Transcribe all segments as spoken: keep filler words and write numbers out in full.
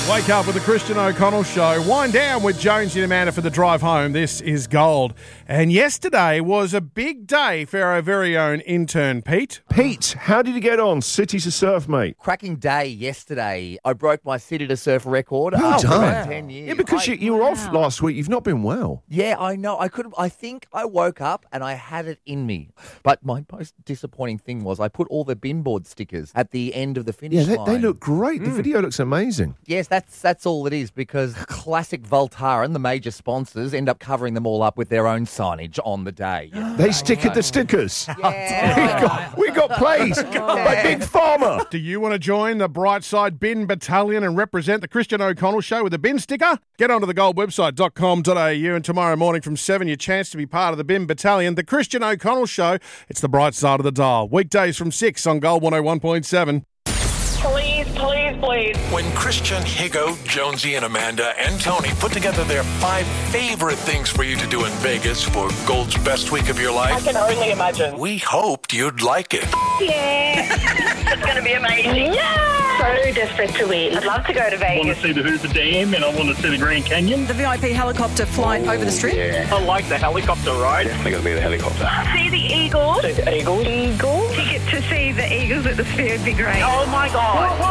Wake up with the Christian O'Connell Show. Wind down with Jonesy and Amanda for the drive home. This is Gold. And yesterday was a big day for our very own intern, Pete. Pete, how did you get on City to Surf, mate? Cracking day yesterday. I broke my City to Surf record Well after done. about ten years. Yeah, because I- you, you were off last week. You've not been well. Yeah, I know. I could. I think I woke up and I had it in me. But my most disappointing thing was I put all the bin board stickers at the end of the finish Yeah, they, line. they look great. The video looks amazing. Yes, that's that's all it is, because Classic Voltaren, the major sponsors, end up covering them all up with their own signage on the day. They stick at the stickers. Yeah. we got, we got placed by Big Pharma. Do you want to join the Brightside Bin Battalion and represent the Christian O'Connell Show with a bin sticker? Get onto the gold website dot com dot a u and tomorrow morning from seven, your chance to be part of the Bin Battalion. The Christian O'Connell Show, it's the bright side of the dial. Weekdays from six on Gold one oh one point seven. Please, please, please. When Christian, Higo, Jonesy, and Amanda and Tony put together their five favorite things for you to do in Vegas for Gold's best week of your I life, can only imagine. we hoped you'd like it. Yeah. It's going to be amazing. Yeah. So desperate to win. I'd love to go to I want Vegas. to see the Hoover Dam and I want to see the Grand Canyon. The V I P helicopter flight over the strip. I like the helicopter ride. Definitely going to be the helicopter. See the Eagles. See the Eagles. Eagles. Ticket to see the Eagles at the Sphere would be great. Oh my God.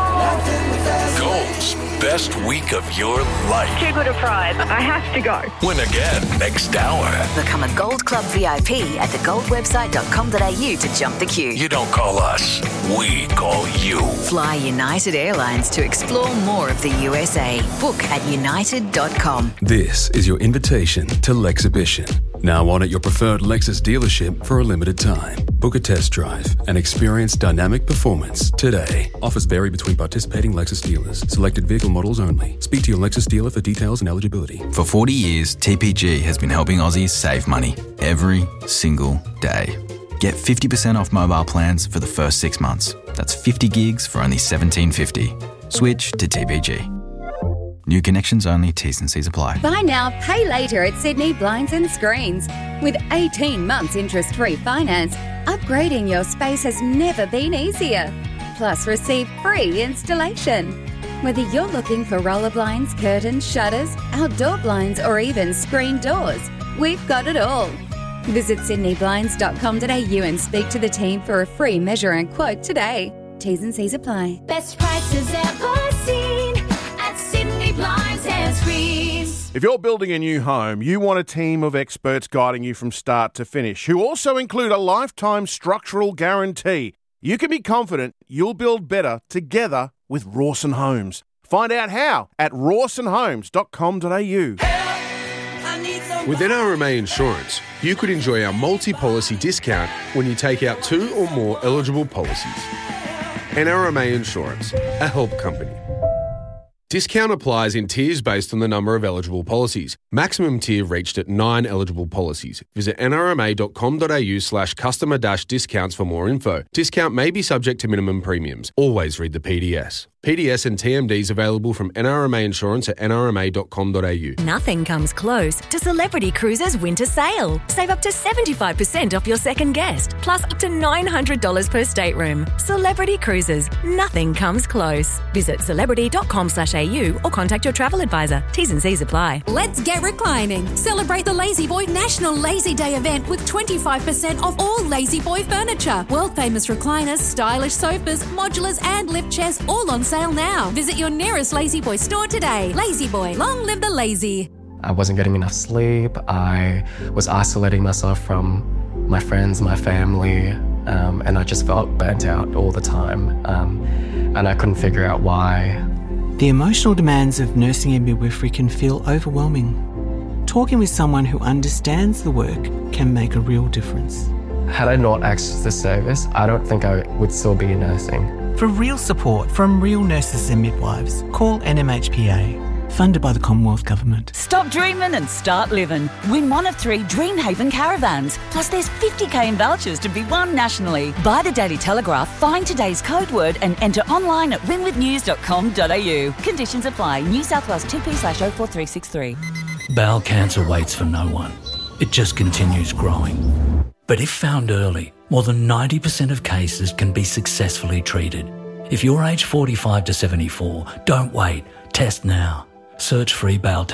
Gold's best week of your life. Too good a prize. I have to go. Win again next hour. Become a Gold Club V I P at the gold website dot com dot a u to jump the queue. You don't call us, we call you. Fly United Airlines to explore more of the U S A. Book at united dot com. This is your invitation to Lexhibition. Now on at your preferred Lexus dealership for a limited time. Book a test drive and experience dynamic performance today. Offers vary between participating Lexus dealers. Selected vehicle models only. Speak to your Lexus dealer for details and eligibility. For forty years, T P G has been helping Aussies save money every single day. Get fifty percent off mobile plans for the first six months. That's fifty gigs for only seventeen fifty. Switch to T P G. New connections only, T's and C's apply. Buy now, pay later at Sydney Blinds and Screens. With eighteen months interest-free finance, upgrading your space has never been easier. Plus, receive free installation. Whether you're looking for roller blinds, curtains, shutters, outdoor blinds, or even screen doors, we've got it all. Visit sydney blinds dot com dot a u and speak to the team for a free measure and quote today. T's and C's apply. Best prices ever seen at Sydney Blinds and Screens. If you're building a new home, you want a team of experts guiding you from start to finish, who also include a lifetime structural guarantee. You can be confident you'll build better together with Rawson Homes. Find out how at rawson homes dot com dot a u. With N R M A Insurance, you could enjoy our multi-policy discount when you take out two or more eligible policies. N R M A Insurance, a help company. Discount applies in tiers based on the number of eligible policies. Maximum tier reached at nine eligible policies. Visit n r m a dot com dot a u slash customer dash discounts for more info. Discount may be subject to minimum premiums. Always read the P D S. P D S and T M Ds available from N R M A Insurance at n r m a dot com dot a u. Nothing comes close to Celebrity Cruises Winter Sale. Save up to seventy-five percent off your second guest, plus up to nine hundred dollars per stateroom. Celebrity Cruises. Nothing comes close. Visit celebrity dot com slash a u or contact your travel advisor. T's and C's apply. Let's get reclining. Celebrate the Lazy Boy National Lazy Day event with twenty-five percent off all Lazy Boy furniture. World-famous recliners, stylish sofas, modulars and lift chairs all on sale now. Visit your nearest Lazy Boy store today. Lazy Boy, long live the lazy. I wasn't getting enough sleep. I was isolating myself from my friends, my family, um, and I just felt burnt out all the time. Um, and I couldn't figure out why. The emotional demands of nursing and midwifery can feel overwhelming. Talking with someone who understands the work can make a real difference. Had I not accessed this service, I don't think I would still be nursing. For real support from real nurses and midwives, call N M H P A. Funded by the Commonwealth Government. Stop dreaming and start living. Win one of three Dreamhaven caravans. Plus there's fifty k in vouchers to be won nationally. Buy the Daily Telegraph, find today's code word and enter online at win with news dot com dot a u. Conditions apply. New South Wales T P slash oh four three six three. Bowel cancer waits for no one. It just continues growing. But if found early, more than ninety percent of cases can be successfully treated. If you're aged forty-five to seventy-four, don't wait. Test now. Search free bowel